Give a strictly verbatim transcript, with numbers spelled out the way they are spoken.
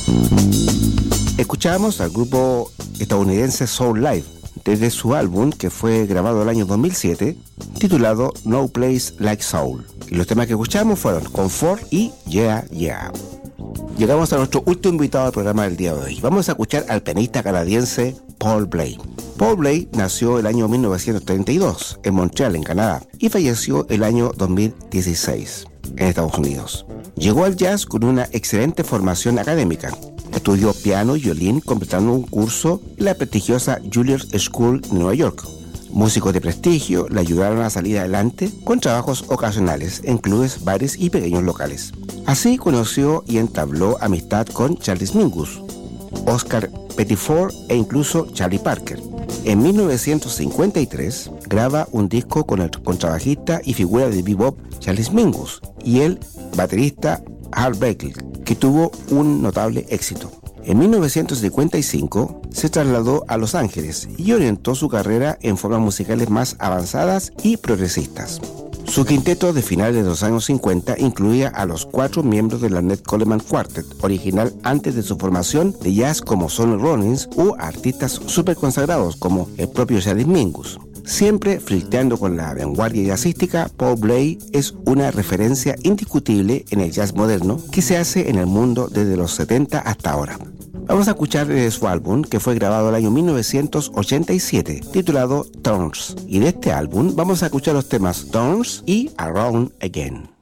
Escuchábamos al grupo estadounidense Soul Live desde su álbum que fue grabado el año dos mil siete titulado No Place Like Soul, y los temas que escuchamos fueron Comfort y Yeah Yeah. Llegamos a nuestro último invitado al programa del día de hoy. Vamos a escuchar al pianista canadiense Paul Bley. Paul Bley nació el año mil novecientos treinta y dos en Montreal, en Canadá, y falleció el año dos mil dieciséis en Estados Unidos. Llegó al jazz con una excelente formación académica. Estudió piano y violín completando un curso en la prestigiosa Juilliard School de Nueva York. Músicos de prestigio le ayudaron a salir adelante con trabajos ocasionales en clubes, bares y pequeños locales. Así conoció y entabló amistad con Charles Mingus, Oscar Pettiford e incluso Charlie Parker. En mil novecientos cincuenta y tres graba un disco con el contrabajista y figura de bebop Charles Mingus y el baterista Art Blakey, que tuvo un notable éxito. En mil novecientos cincuenta y cinco se trasladó a Los Ángeles y orientó su carrera en formas musicales más avanzadas y progresistas. Su quinteto de finales de los años cincuenta incluía a los cuatro miembros de la Ned Coleman Quartet, original antes de su formación de jazz como Sonny Rollins u artistas súper consagrados como el propio Charles Mingus. Siempre flirteando con la vanguardia jazzística, Paul Bley es una referencia indiscutible en el jazz moderno que se hace en el mundo desde los setenta hasta ahora. Vamos a escuchar de su álbum que fue grabado el año mil novecientos ochenta y siete, titulado Turns. Y de este álbum vamos a escuchar los temas Turns y Around Again.